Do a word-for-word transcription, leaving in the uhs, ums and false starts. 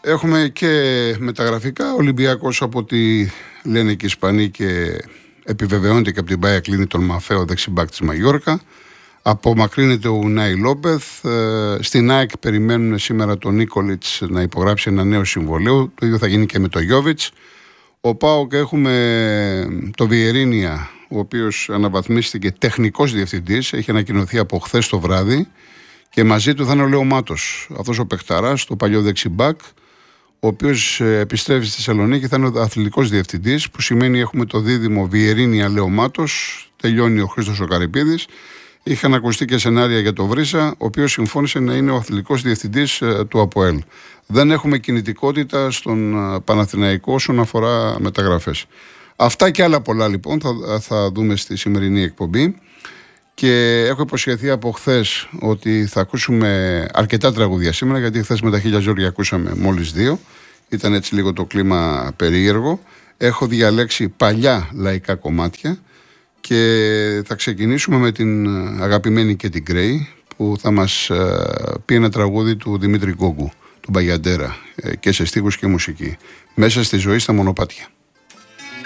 Έχουμε και μεταγραφικά. Ο Ολυμπιακός, από ό,τι λένε και οι Ισπανοί και επιβεβαιώνεται και από την Μπάια, κλείνει τον Μαφέο δεξιμπάκ της Μαγιόρκα. Απομακρύνεται ο Ουνάι Λόπεθ. Στην ΑΕΚ περιμένουν σήμερα τον Νίκολιτς να υπογράψει ένα νέο συμβολέο. Το ίδιο θα γίνει και με τον Γιόβιτς. Ο ΠΑΟΚ έχουμε το Βιερίνια, ο οποίος αναβαθμίστηκε τεχνικός διευθυντής. Έχει ανακοινωθεί από χθες το βράδυ. Και μαζί του θα είναι ο Λέο Μάτος, αυτός ο παιχταράς, το παλιό δεξιμπάκ, ο οποίος επιστρέφει στη Θεσσαλονίκη, θα είναι ο αθλητικός διευθυντής, που σημαίνει έχουμε το δίδυμο Βιερίνια Λέο Μάτος, τελειώνει ο Χρήστος ο Καρυπίδης. Είχαν ακουστεί και σενάρια για το Βρύσα, ο οποίος συμφώνησε να είναι ο αθλητικός διευθυντής του ΑΠΟΕΛ. Δεν έχουμε κινητικότητα στον Παναθηναϊκό όσον αφορά μεταγραφές. Αυτά και άλλα πολλά λοιπόν θα, θα δούμε στη σημερινή εκπομπή. Και έχω υποσχεθεί από χθες ότι θα ακούσουμε αρκετά τραγούδια σήμερα, γιατί χθες με τα χίλια ζόρια ακούσαμε μόλις δύο. Ήταν έτσι λίγο το κλίμα περίεργο. Έχω διαλέξει παλιά λαϊκά κομμάτια και θα ξεκινήσουμε με την αγαπημένη και την Γκρέι, που θα μας πει ένα τραγούδι του Δημήτρη Γκόγκου, του Μπαγιαντέρα, και σε στίχους και μουσική. Μέσα στη ζωή στα μονοπάτια.